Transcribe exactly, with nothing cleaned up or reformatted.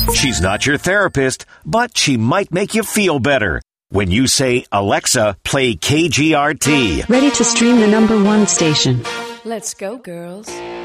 She's not your therapist, but she might make you feel better. When you say, Alexa, play K G R T. Ready to stream the number one station. Let's go, girls.